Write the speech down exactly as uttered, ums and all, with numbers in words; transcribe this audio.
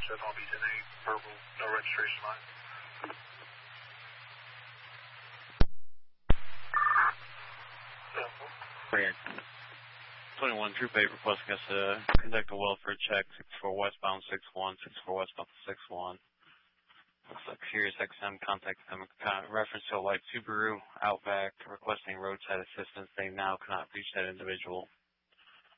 said I'll be in a verbal, no registration line. Weird. twenty-one Troop eight requesting us to conduct a welfare check, six four westbound six one, six four westbound six one. Looks like Sirius X M contacted them in reference to a white Subaru Outback requesting roadside assistance. They now cannot reach that individual.